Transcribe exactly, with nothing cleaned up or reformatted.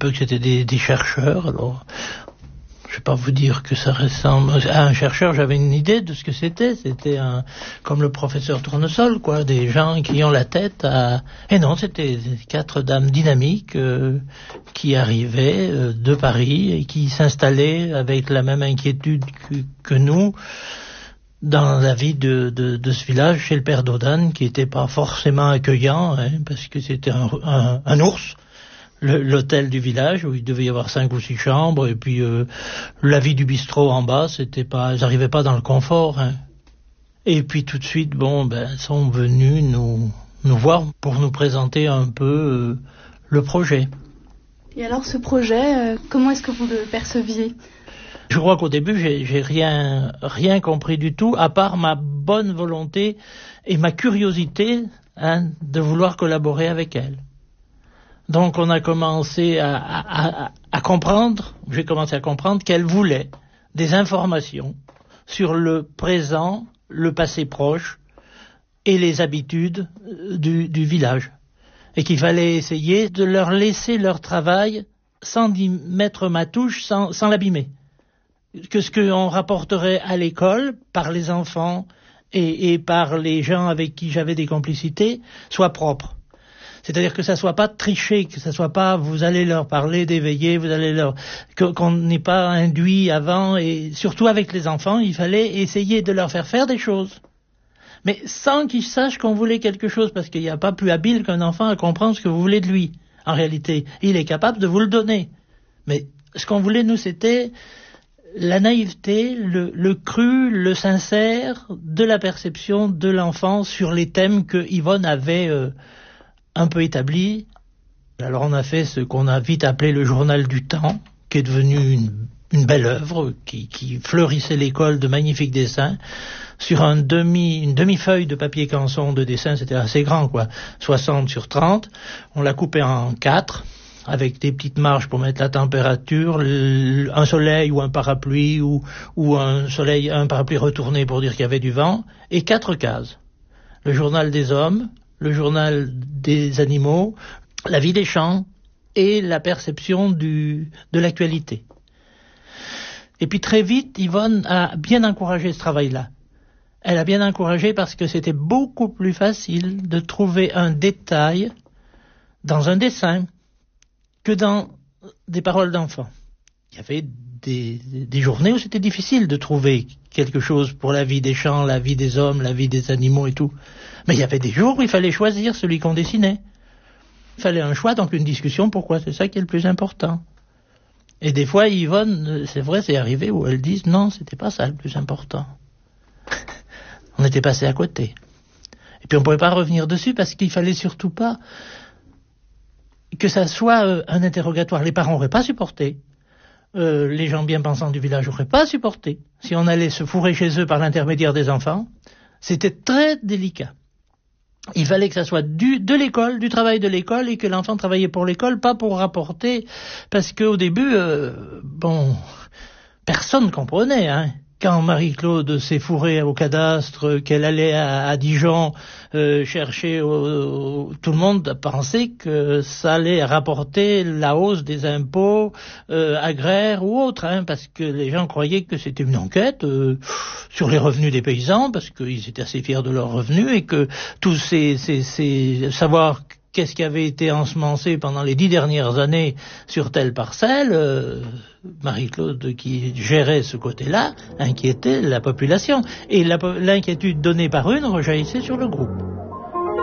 peu que c'était des, des chercheurs. Alors, je vais pas vous dire que ça ressemble à un chercheur. J'avais une idée de ce que c'était. C'était un, comme le professeur Tournesol, quoi, des gens qui ont la tête à. Et non, c'était quatre dames dynamiques euh, qui arrivaient euh, de Paris et qui s'installaient avec la même inquiétude que, que nous dans la vie de, de, de ce village chez le père Dodane, qui était pas forcément accueillant, hein, parce que c'était un, un, un ours. Le, l'hôtel du village où il devait y avoir cinq ou six chambres, et puis euh, la vie du bistrot en bas, c'était pas, ils n'arrivaient pas dans le confort, hein. Et puis tout de suite, bon, ben, sont venus nous nous voir pour nous présenter un peu euh, le projet. Et alors ce projet, euh, comment est-ce que vous le perceviez ? Je crois qu'au début, j'ai, j'ai rien rien compris du tout, à part ma bonne volonté et ma curiosité, hein, de vouloir collaborer avec elle. Donc on a commencé à, à, à, à comprendre, j'ai commencé à comprendre qu'elle voulait des informations sur le présent, le passé proche et les habitudes du, du village. Et qu'il fallait essayer de leur laisser leur travail sans y mettre ma touche, sans, sans l'abîmer. Que ce qu'on rapporterait à l'école par les enfants et, et par les gens avec qui j'avais des complicités soit propre. C'est-à-dire que ça soit pas triché, que ça soit pas vous allez leur parler d'éveiller, vous allez leur que, qu'on n'ait pas induit avant, et surtout avec les enfants, il fallait essayer de leur faire faire des choses. Mais sans qu'ils sachent qu'on voulait quelque chose, parce qu'il n'y a pas plus habile qu'un enfant à comprendre ce que vous voulez de lui. En réalité, il est capable de vous le donner. Mais ce qu'on voulait, nous, c'était la naïveté, le, le cru, le sincère de la perception de l'enfant sur les thèmes que Yvonne avait euh, un peu établi. Alors on a fait ce qu'on a vite appelé le journal du temps, qui est devenu une, une belle œuvre, qui, qui fleurissait l'école de magnifiques dessins, sur un demi, une demi-feuille de papier canson de dessin, c'était assez grand, quoi, soixante sur trente. On l'a coupé en quatre, avec des petites marges pour mettre la température, le, un soleil ou un parapluie, ou, ou un soleil, un parapluie retourné pour dire qu'il y avait du vent, et quatre cases. Le journal des hommes, le journal des animaux, la vie des champs et la perception du, de l'actualité. Et puis très vite, Yvonne a bien encouragé ce travail-là. Elle a bien encouragé parce que c'était beaucoup plus facile de trouver un détail dans un dessin que dans des paroles d'enfants. Il y avait des, des journées où c'était difficile de trouver quelque chose pour la vie des champs, la vie des hommes, la vie des animaux et tout. Mais il y avait des jours où il fallait choisir celui qu'on dessinait. Il fallait un choix, donc une discussion, pourquoi ? C'est ça qui est le plus important. Et des fois, Yvonne, c'est vrai, c'est arrivé où elles disent non, c'était pas ça le plus important. On était passé à côté. Et puis on ne pouvait pas revenir dessus parce qu'il fallait surtout pas que ça soit euh, un interrogatoire. Les parents n'auraient pas supporté. Euh, les gens bien pensants du village n'auraient pas supporté. Si on allait se fourrer chez eux par l'intermédiaire des enfants, c'était très délicat. Il fallait que ça soit du, de l'école, du travail de l'école, et que l'enfant travaillait pour l'école, pas pour rapporter, parce qu'au début, euh, bon, personne comprenait, hein. Quand Marie-Claude s'est fourrée au cadastre, qu'elle allait à, à Dijon euh, chercher, au, au, tout le monde pensait que ça allait rapporter la hausse des impôts euh, agraires ou autres, hein, parce que les gens croyaient que c'était une enquête euh, sur les revenus des paysans, parce qu'ils étaient assez fiers de leurs revenus, et que tous ces, ces, ces savoir qu'est-ce qui avait été ensemencé pendant les dix dernières années sur telle parcelle, euh, Marie-Claude qui gérait ce côté-là inquiétait la population. Et la, l'inquiétude donnée par une rejaillissait sur le groupe.